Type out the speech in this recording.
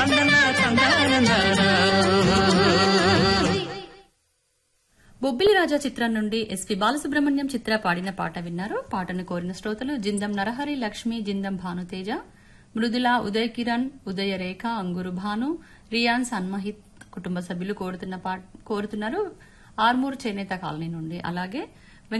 బొబ్బిలి రాజా చిత్రం నుండి ఎస్పి బాలసుబ్రహ్మణ్యం చిత్ర పాడిన పాట విన్నారు. పాటను కోరిన శ్రోతలు జిందం నరహరి, లక్ష్మి, జిందం భానుతేజ, మృదుల, ఉదయ్ కిరణ్, ఉదయ రేఖ, అంగురు భాను, రియాన్, సన్మహిత్ కుటుంబ సభ్యులు కోరుతున్నారు ఆర్మూర్ చేనేత కాలనీ నుండి. అలాగే